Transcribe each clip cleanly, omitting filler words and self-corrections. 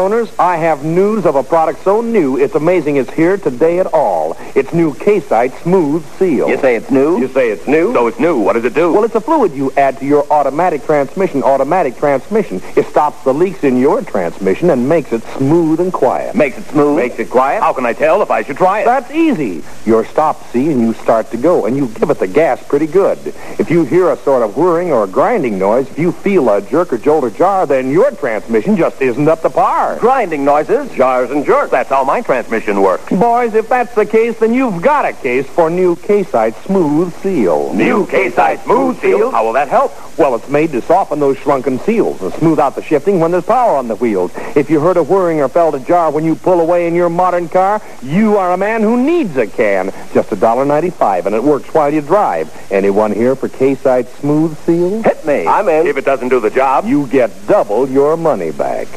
owners, I have news of a product so new, it's amazing it's here today at all. It's new K-Site Smooth Seal. You say it's new? You say it's new? So it's new. What does it do? Well, it's a fluid you add to your automatic transmission. It stops the leaks in your transmission and makes it smooth and quiet. Makes it smooth? Makes it quiet? How can I tell if I should try it? That's easy. You're stopped, see, and you start to go, and you give it the gas pretty good. If you hear a sort of whirring or a grinding noise, if you feel a jerk or jolt or jar, then your transmission just isn't up to par. Grinding noises, jars and jerks. That's how my transmission works. Boys, if that's the case, then you've got a case for new K-Site Smooth Seal. New K-Site Smooth Seal? How will that help? Well, it's made to soften those shrunken seals and smooth out the shifting when there's power on the wheels. If you heard a whirring or felt a jar when you pull away in your modern car, you are a man who needs a can. Just $1.95, and it works while you drive. Anyone here for K-Site Smooth Seal? Hit me. I'm in. If it doesn't do the job, You get double your money back.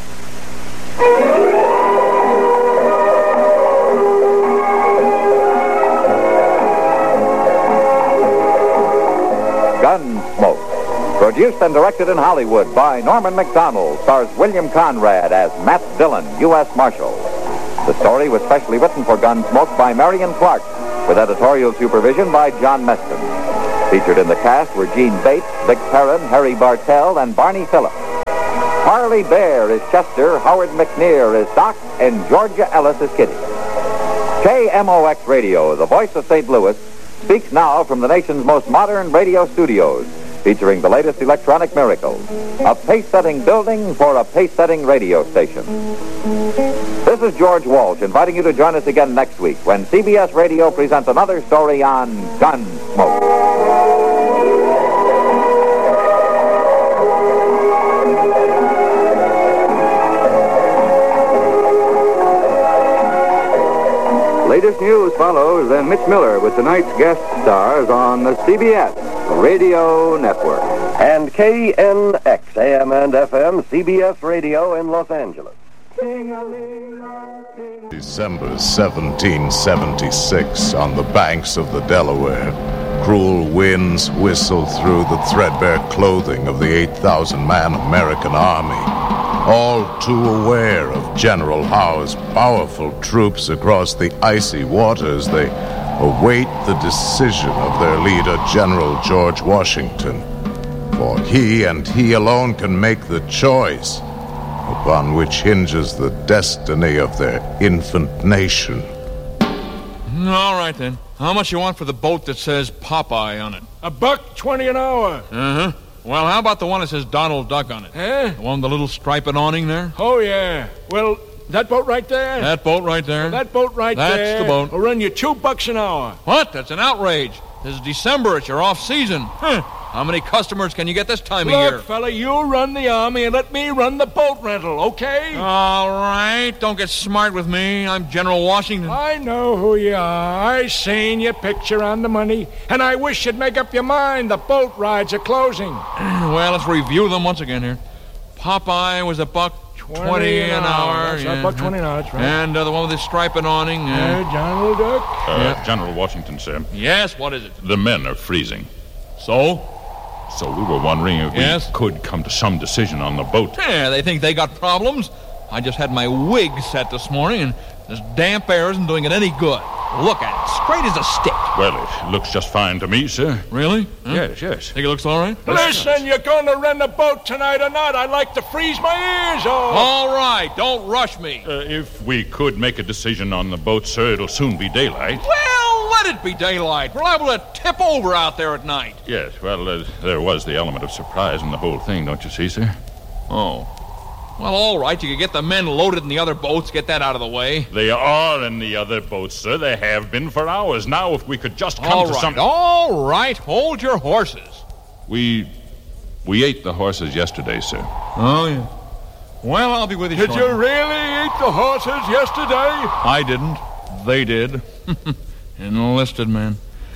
Gunsmoke. Produced and directed in Hollywood by Norman Macdonald, stars William Conrad as Matt Dillon, U.S. Marshal. The story was specially written for Gunsmoke by Marion Clark, with editorial supervision by John Meston. Featured in the cast were Gene Bates, Vic Perrin, Harry Bartell, and Barney Phillips. Harley Bear is Chester, Howard McNear is Doc, and Georgia Ellis is Kitty. KMOX Radio, the voice of St. Louis, speaks now from the nation's most modern radio studios, featuring the latest electronic miracles. A pace-setting building for a pace-setting radio station. This is George Walsh inviting you to join us again next week when CBS Radio presents another story on Gunsmoke. Latest news follows, then Mitch Miller with tonight's guest stars on the CBS Radio Network. And KNX, AM and FM, CBS Radio in Los Angeles. December 1776, on the banks of the Delaware, cruel winds whistle through the threadbare clothing of the 8,000-man American army. All too aware of General Howe's powerful troops across the icy waters, they await the decision of their leader, General George Washington. For he and he alone can make the choice upon which hinges the destiny of their infant nation. All right, then. How much you want for the boat that says Popeye on it? $1.20 an hour. Uh-huh. Well, how about the one that says Donald Duck on it? Eh? The one with the little striped awning there? Oh, yeah. Well, that boat right there? That boat right there? That boat right there. That's the boat. Will run you $2 an hour. What? That's an outrage. This is December. It's your off-season. Huh. How many customers can you get this time of year? Look, fella, you run the Army and let me run the boat rental, okay? All right. Don't get smart with me. I'm General Washington. I know who you are. I seen your picture on the money, and I wish you'd make up your mind. The boat rides are closing. Well, let's review them once again here. Popeye was $1.20 an hour. That's $1.20 an hour, that's right. And the one with the striped awning. General Duck? General Washington, sir. Yes, what is it? The men are freezing. So? So we were wondering if we could come to some decision on the boat. Yeah, they think they got problems. I just had my wig set this morning, and this damp air isn't doing it any good. Look at it, straight as a stick. Well, it looks just fine to me, sir. Really? Huh? Yes. Think it looks all right? Listen, you're going to rent a boat tonight or not? I'd like to freeze my ears off. All right, don't rush me. If we could make a decision on the boat, sir, it'll soon be daylight. Well, let it be daylight. We're liable to tip over out there at night. Yes, well, there was the element of surprise in the whole thing, don't you see, sir? Oh. Well, all right, you could get the men loaded in the other boats, get that out of the way. They are in the other boats, sir. They have been for hours. Now, if we could just come to some... All right, hold your horses. We ate the horses yesterday, sir. Oh, yeah. Well, I'll be with you Did shortly. you really eat the horses yesterday? I didn't. They did. Enlisted men.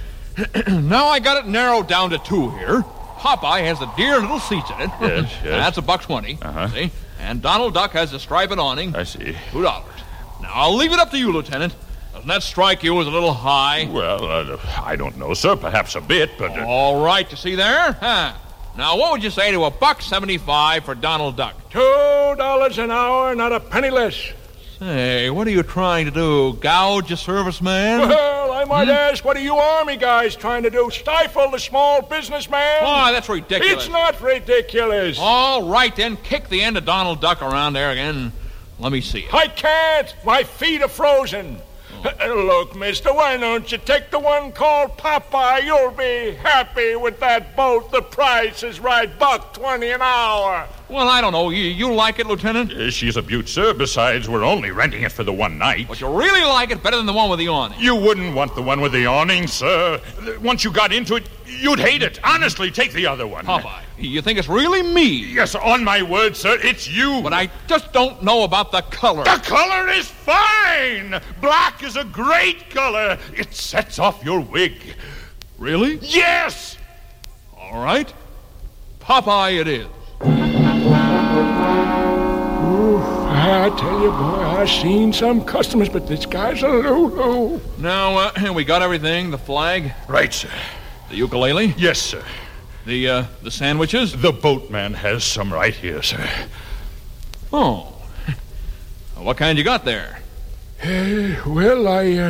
Now I got it narrowed down to two here. Popeye has the dear little seats in it. Yes. That's $1.20. Uh-huh. See? And Donald Duck has the striped awning. I see. $2. Now, I'll leave it up to you, Lieutenant. Doesn't that strike you as a little high? Well, I don't know, sir. Perhaps a bit, but... All right, you see there? Huh? Now, what would you say to $1.75 for Donald Duck? $2 an hour, not a penny less. Say, what are you trying to do? Gouge a serviceman? Well, I might ask, what are you Army guys trying to do? Stifle the small businessman? Oh, that's ridiculous. It's not ridiculous. All right, then. Kick the end of Donald Duck around there again. Let me see it. I can't. My feet are frozen. Look, mister, why don't you take the one called Popeye? You'll be happy with that boat. The price is right, $1.20 an hour. Well, I don't know. You like it, Lieutenant? She's a beaut, sir. Besides, we're only renting it for the one night. But you really like it better than the one with the awning. You wouldn't want the one with the awning, sir. Once you got into it, you'd hate it. Honestly, take the other one. Popeye, you think it's really me? Yes, on my word, sir, it's you. But I just don't know about the color. The color is fine. Black is a great color. It sets off your wig. Really? Yes. All right. Popeye it is. I tell you, boy, I've seen some customers, but this guy's a Lulu. Now, we got everything. The flag. Right, sir. The ukulele. Yes, sir. The sandwiches. The boatman has some right here, sir. Oh. What kind you got there? Well,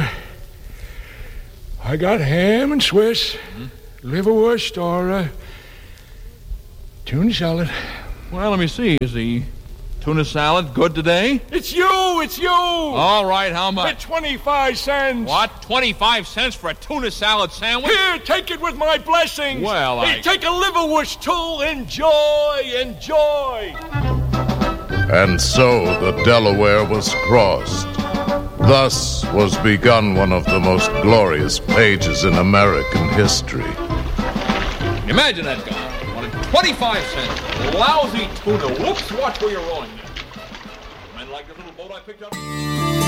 I got ham and Swiss, liverwurst, or tuna salad. Well, let me see. Is the tuna salad good today? It's you! All right, how much? At 25 cents. What? 25 cents for a tuna salad sandwich? Here, take it with my blessings. Well, Hey, take a liverwurst, too. Enjoy. And so the Delaware was crossed. Thus was begun one of the most glorious pages in American history. Imagine that guy. Wanted 25 cents. Lousy tuna. Whoops, watch where you're rolling. Men like the little boat I picked up.